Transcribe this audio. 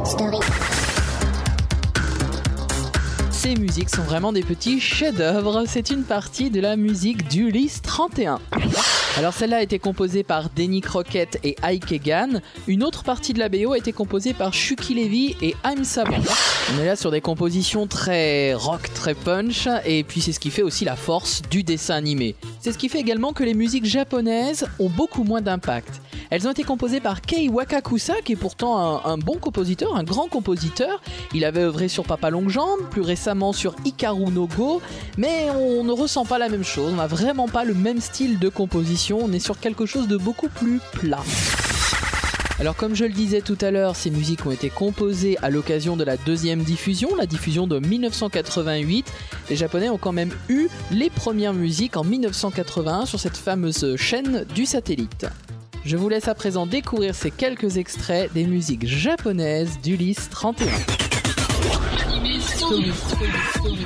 Story. Ces musiques sont vraiment des petits chefs-d'œuvre. C'est une partie de la musique d'Ulysse 31. Alors celle-là a été composée par Denny Crockett et Ike Egan. Une autre partie de la BO a été composée par Shuki Levy et Haim Saban. On est là sur des compositions très rock, très punch, et puis c'est ce qui fait aussi la force du dessin animé. C'est ce qui fait également que les musiques japonaises ont beaucoup moins d'impact. Elles ont été composées par Kei Wakakusa, qui est pourtant un bon compositeur, un grand compositeur. Il avait œuvré sur Papa Longue Jambe, plus récemment sur Hikaru no Go, mais on ne ressent pas la même chose, on n'a vraiment pas le même style de composition, on est sur quelque chose de beaucoup plus plat. Alors comme je le disais tout à l'heure, ces musiques ont été composées à l'occasion de la deuxième diffusion, la diffusion de 1988. Les Japonais ont quand même eu les premières musiques en 1981 sur cette fameuse chaîne du satellite. Je vous laisse à présent découvrir ces quelques extraits des musiques japonaises d'Ulysse 31. Story.